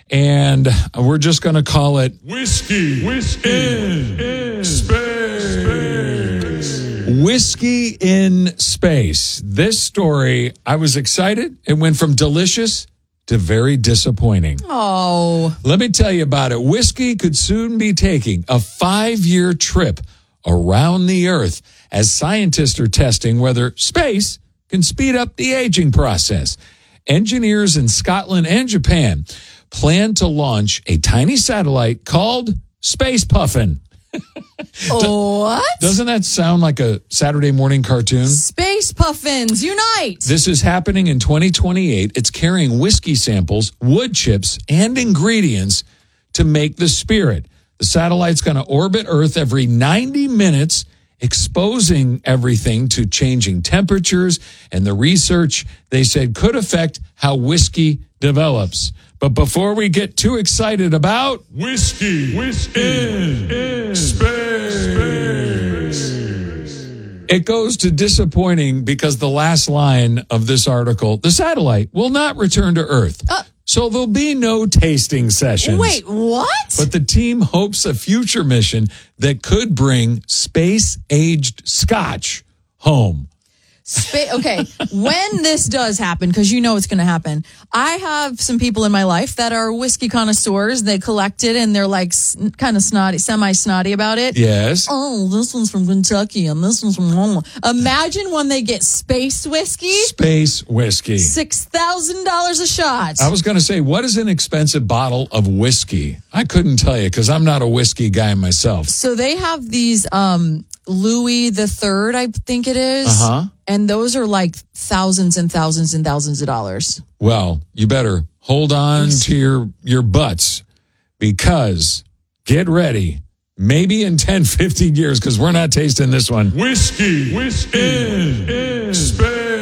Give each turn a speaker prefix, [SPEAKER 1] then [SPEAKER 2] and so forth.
[SPEAKER 1] And we're just going to call it
[SPEAKER 2] Whiskey in Space.
[SPEAKER 1] Whiskey in Space. This story, I was excited. It went from delicious to very disappointing.
[SPEAKER 3] Oh.
[SPEAKER 1] Let me tell you about it. Whiskey could soon be taking a 5-year trip around the Earth as scientists are testing whether space can speed up the aging process. Engineers in Scotland and Japan plan to launch a tiny satellite called Space Puffin.
[SPEAKER 3] What?
[SPEAKER 1] Doesn't that sound like a Saturday morning cartoon?
[SPEAKER 3] Space Puffins, unite!
[SPEAKER 1] This is happening in 2028. It's carrying whiskey samples, wood chips, and ingredients to make the spirit. The satellite's going to orbit Earth every 90 minutes, exposing everything to changing temperatures, and the research, they said, could affect how whiskey develops. But before we get too excited about
[SPEAKER 2] Whiskey in Space.
[SPEAKER 1] it goes to disappointing because the last line of this article, the satellite will not return to Earth. So there'll be no tasting sessions.
[SPEAKER 3] Wait, what?
[SPEAKER 1] But the team hopes a future mission that could bring space-aged scotch home.
[SPEAKER 3] Okay, when this does happen, because you know it's going to happen, I have some people in my life that are whiskey connoisseurs. They collect it and they're like kind of snotty, semi-snotty about it.
[SPEAKER 1] Yes.
[SPEAKER 3] Oh, this one's from Kentucky and this one's from home. Imagine when they get space whiskey.
[SPEAKER 1] Space whiskey.
[SPEAKER 3] $6,000 a shot.
[SPEAKER 1] I was going to say, what is an expensive bottle of whiskey? I couldn't tell you because I'm not a whiskey guy myself.
[SPEAKER 3] So they have these Louis the Third, I think it is.
[SPEAKER 1] Uh-huh.
[SPEAKER 3] And those are like thousands and thousands and thousands of dollars.
[SPEAKER 1] Well, you better hold on to your butts because get ready. Maybe in 10, 15 years, because we're not tasting this one.
[SPEAKER 2] Whiskey in Space.